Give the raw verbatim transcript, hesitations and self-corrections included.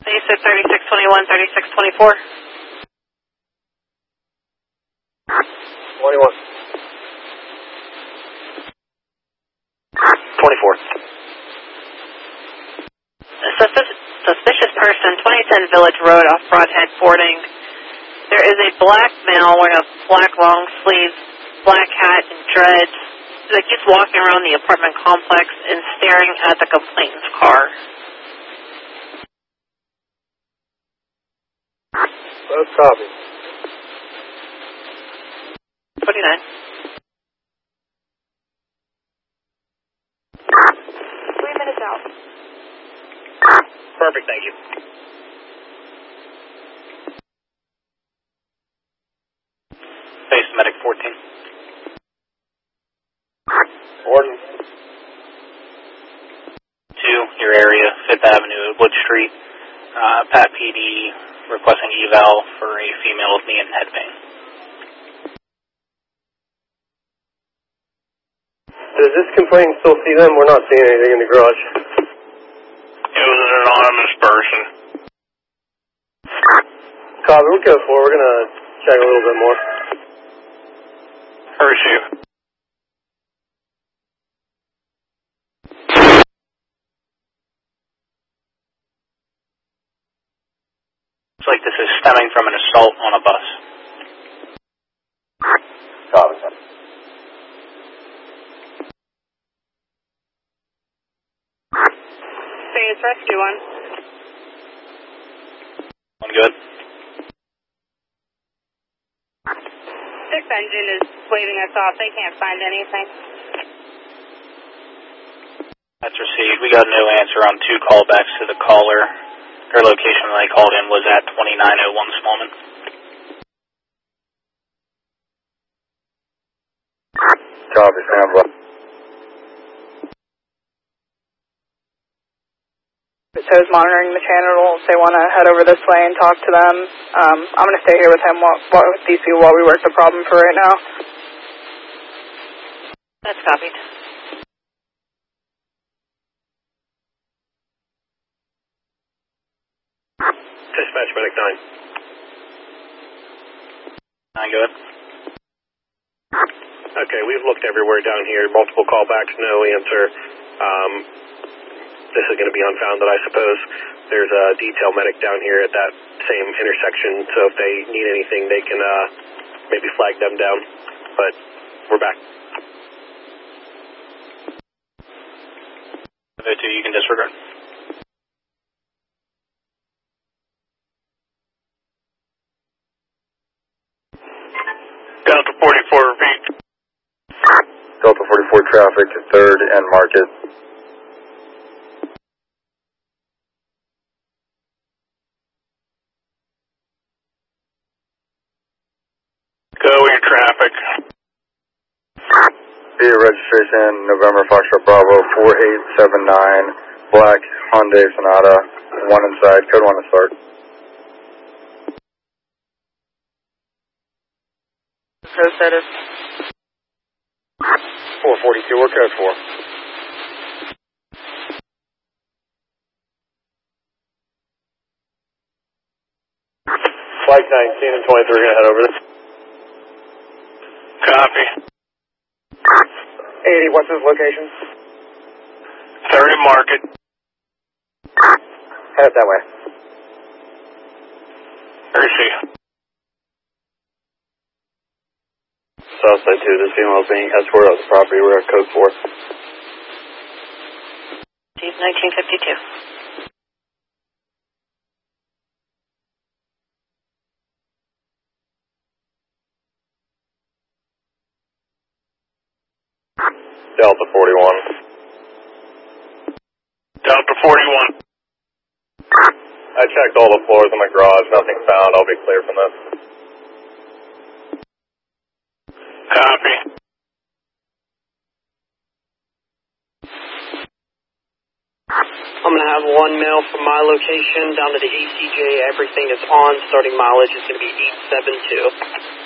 You said thirty-six twenty-one, thirty-six twenty-four. twenty-one. twenty-four. Suspicious, suspicious person, twenty ten Village Road off Broadhead Fording. There is a black male wearing a black long sleeve, black hat and dreads that keeps walking around the apartment complex and staring at the complainant's car. Both copies. twenty-nine. Three minutes out. Perfect, thank you. Face Medic fourteen. Gordon. Two, your area, Fifth Avenue, Wood Street. Uh, Pat P D requesting eval for a female with knee and head pain. Does this complainant still see them? We're not seeing anything in the garage. It was an anonymous person. Copy, we'll go for it. We're going to check a little bit more. Receive. Looks like this is stemming from an assault on a bus. Copy, sir. It's rescue one. One good. Six engine is waving us off. They can't find anything. That's received. We got no answer on two callbacks to the caller. Her location that they called in was at twenty-nine oh one Smallman. Copy, stand by. So he's monitoring the channel. If they want to head over this way and talk to them, um, I'm going to stay here with him while, while, with these people while we work the problem for right now. That's copied. Dispatch Medic nine. Nine good. Okay, we've looked everywhere down here. Multiple callbacks, no answer. Um, this is going to be unfounded, I suppose. There's a detail medic down here at that same intersection, so if they need anything, they can uh, maybe flag them down. But we're back. The two you can disregard. Delta forty-four, repeat. Delta forty-four traffic, third and Market. Go your traffic. Via registration, November Foxtrot Bravo four eight seven nine, black Hyundai Sonata, one inside, code one to start. Code status. four forty-two, we're code four. Flight nineteen and twenty-three, gonna head over this. Copy. eighty, what's his location? thirty Market. Head that way. Receive. Southside two, this female is being escorted off the property. We're at code four. nineteen fifty-two. Delta forty-one. Delta forty-one. I checked all the floors in my garage, nothing found. I'll be clear from this. Copy. I'm going to have one mail from my location down to the A C J. Everything is on. Starting mileage is going to be eight seven two.